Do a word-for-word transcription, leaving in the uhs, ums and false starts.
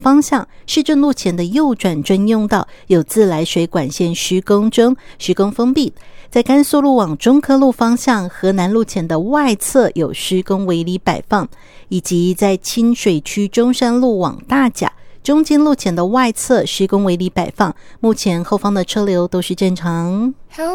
方向，市政路前的右转专用道有自来水管线施工中，施工封闭。在甘肃路往中科路方向，河南路前的外侧有施工围篱摆放，以及在清水区中山路往大甲中间路前的外侧施工围篱摆放，目前后方的车流都是正常。